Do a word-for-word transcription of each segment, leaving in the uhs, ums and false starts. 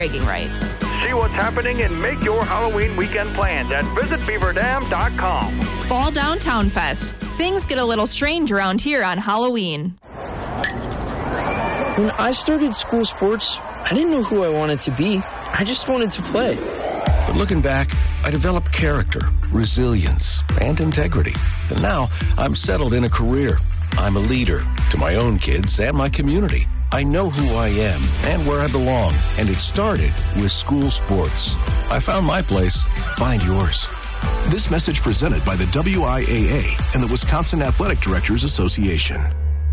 bragging rights. See what's happening and make your Halloween weekend plans at visit beaver dam dot com. Fall Downtown Fest. Things get a little strange around here on Halloween. When I started school sports, I didn't know who I wanted to be. I just wanted to play. But looking back, I developed character, resilience, and integrity. And now I'm settled in a career. I'm a leader to my own kids and my community. I know who I am and where I belong, and it started with school sports. I found my place. Find yours. This message presented by the W I A A and the Wisconsin Athletic Directors Association.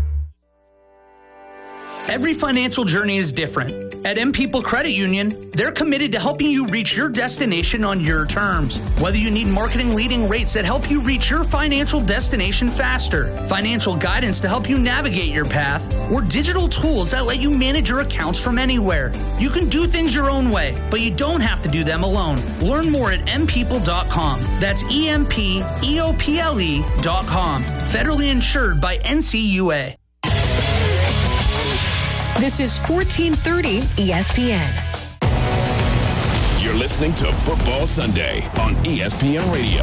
Every financial journey is different. At M People Credit Union, they're committed to helping you reach your destination on your terms. Whether you need marketing leading rates that help you reach your financial destination faster, financial guidance to help you navigate your path, or digital tools that let you manage your accounts from anywhere. You can do things your own way, but you don't have to do them alone. Learn more at m people dot com. That's E M P E O P L E dot com. Federally insured by N C U A. This is fourteen thirty E S P N. You're listening to Football Sunday on E S P N Radio.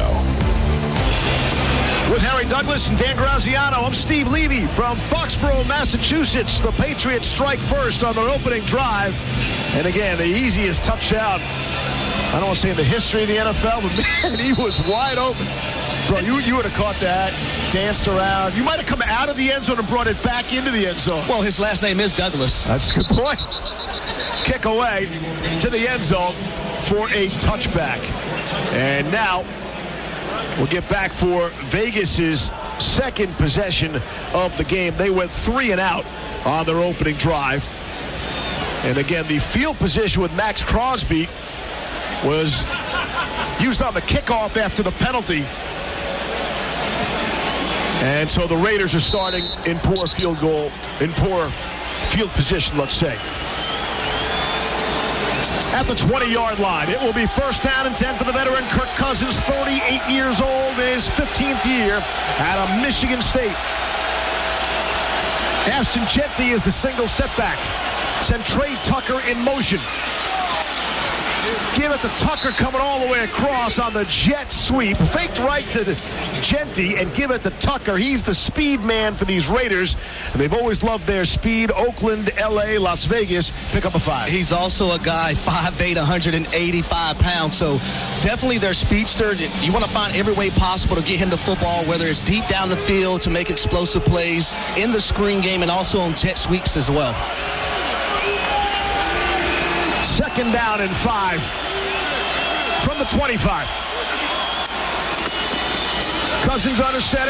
With Harry Douglas and Dan Graziano, I'm Steve Levy from Foxborough, Massachusetts. The Patriots strike first on their opening drive. And again, the easiest touchdown, I don't want to say in the history of the N F L, but man, he was wide open. Bro, you, you would have caught that, danced around. You might have come out of the end zone and brought it back into the end zone. Well, his last name is Douglas. That's a good point. Kick away to the end zone for a touchback. And now we'll get back for Vegas's second possession of the game. They went three and out on their opening drive. And again, the field position with Max Crosby was used on the kickoff after the penalty. And so the Raiders are starting in poor field goal, in poor field position, let's say. At the twenty-yard line, it will be first down and ten for the veteran Kirk Cousins, thirty-eight years old, in his fifteenth year at a Michigan State. Ashton Jeanty is the single setback. Send Trey Tucker in motion. Give it to Tucker coming all the way across on the jet sweep. Faked right to Jeanty and give it to Tucker. He's the speed man for these Raiders, and they've always loved their speed. Oakland, L A, Las Vegas, pick up a five. He's also a guy five eight, one hundred eighty-five pounds, so definitely their speedster. You want to find every way possible to get him the football, whether it's deep down the field to make explosive plays, in the screen game, and also on jet sweeps as well. Second down and five from the twenty-five. Cousins under center.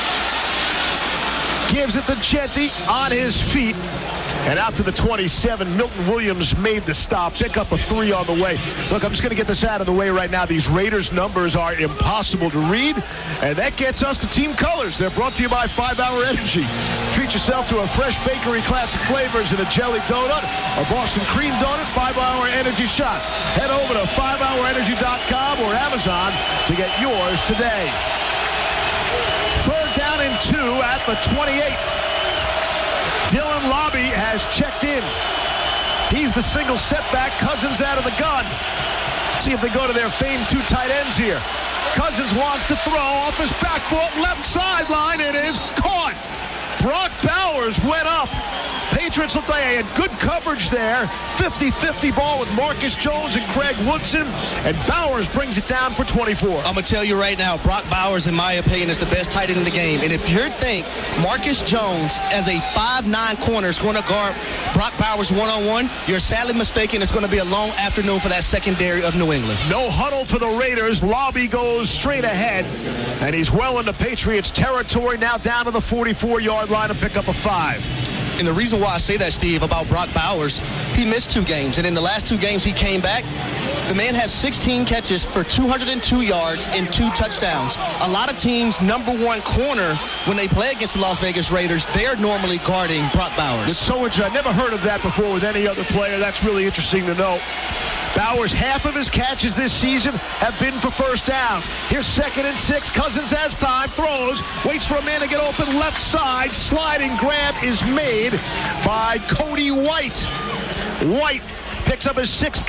Gives it to Jeanty on his feet. And out to the twenty-seven, Milton Williams made the stop. Pick up a three on the way. Look, I'm just going to get this out of the way right now. These Raiders numbers are impossible to read, and that gets us to team colors. They're brought to you by five hour Energy. Treat yourself to a fresh bakery classic flavors and a jelly donut, a Boston cream donut, five hour Energy shot. Head over to five hour energy dot com or Amazon to get yours today. Third down and two at the twenty-eight. Dylan Lobby has checked in. He's the single setback. Cousins out of the gun. See if they go to their famed two tight ends here. Cousins wants to throw off his back foot, left sideline. It is caught. Brock Bowers went up. Patriots looked like they had good coverage there. fifty-fifty ball with Marcus Jones and Craig Woodson. And Bowers brings it down for twenty-four. I'm going to tell you right now, Brock Bowers, in my opinion, is the best tight end in the game. And if you think Marcus Jones, as a five nine corner, is going to guard Brock Bowers one-on-one, you're sadly mistaken. It's going to be a long afternoon for that secondary of New England. No huddle for the Raiders. Lobby goes straight ahead. And he's well into Patriots territory, now down to the forty-four yard line to pick up a five. And the reason why I say that, Steve, about Brock Bowers, he missed two games. And in the last two games he came back, the man has sixteen catches for two hundred two yards and two touchdowns. A lot of teams' number one corner, when they play against the Las Vegas Raiders, they're normally guarding Brock Bowers. It's so interesting. I never heard of that before with any other player. That's really interesting to know. Bowers, half of his catches this season have been for first downs. Here's second and six. Cousins has time, throws, waits for a man to get open left side. Sliding grab is made by Cody White. White picks up his sixth